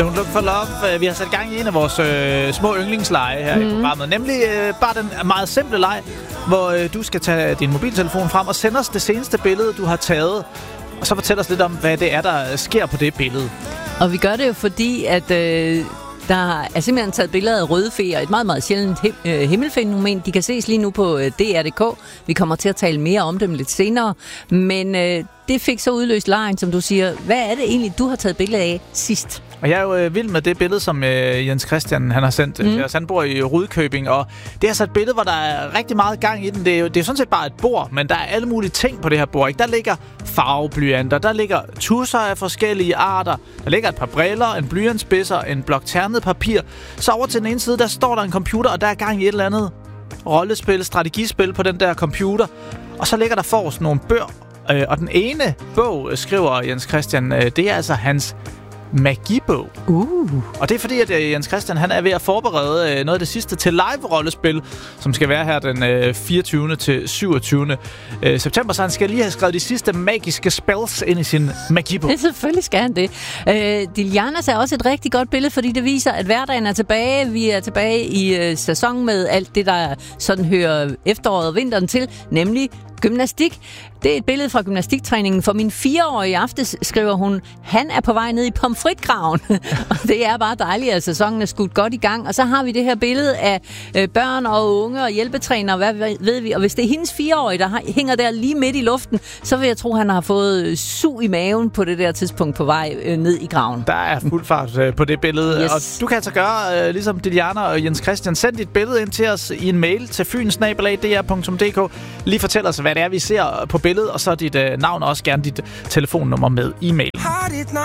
Don't Look for Love. Vi har sat gang i en af vores små yndlingsleje her i programmet. Nemlig bare den meget simple leg, hvor du skal tage din mobiltelefon frem og sende os det seneste billede, du har taget. Og så fortæl os lidt om, hvad det er, der sker på det billede. Og vi gør det jo fordi, at der er simpelthen taget billeder af røde feer. Et meget, meget sjældent himmelfænomen. De kan ses lige nu på DR.dk. Vi kommer til at tale mere om dem lidt senere. Men det fik så udløst lejen, som du siger. Hvad er det egentlig, du har taget billeder af sidst? Og jeg er jo vild med det billede, som Jens Christian han har sendt til os. Han bor i Rudkøbing, og det er altså et billede, hvor der er rigtig meget gang i den. Det er sådan set bare et bord, men der er alle mulige ting på det her bord. Ikke? Der ligger farveblyanter, der ligger tusser af forskellige arter, der ligger et par briller, en blyantspidser, en blok ternet papir. Så over til den ene side, der står der en computer, og der er gang i et eller andet rollespil, strategispil på den der computer. Og så ligger der forrest nogle bøger, og den ene bog, skriver Jens Christian, det er altså hans magibog. Og det er fordi, at Jens Christian han er ved at forberede noget af det sidste til live-rollespil, som skal være her den 24. til 27. september, så han skal lige have skrevet de sidste magiske spells ind i sin magibog. Selvfølgelig skal han det. Dilianas er også et rigtig godt billede, fordi det viser, at hverdagen er tilbage. Vi er tilbage i sæson med alt det, der sådan hører efteråret og vinteren til, nemlig gymnastik. Det er et billede fra gymnastiktræningen for min 4-årige aftes, skriver hun. Han er på vej ned i pomfritgraven. Og det er bare dejligt, at sæsonen er skudt godt i gang. Og så har vi det her billede af børn og unge og hjælpetrænere, hvad ved vi. Og hvis det er hendes 4-årige, der hænger der lige midt i luften, så vil jeg tro, han har fået sug i maven på det der tidspunkt på vej ned i graven. Der er fuld fart på det billede. Yes. Og du kan altså gøre, ligesom Diliana og Jens Christian, send dit billede ind til os i en mail til fyn@dr.dk. Lige fortæl os, hvad det er, vi ser på billedet, og så dit navn og også gerne dit telefonnummer med e-mail.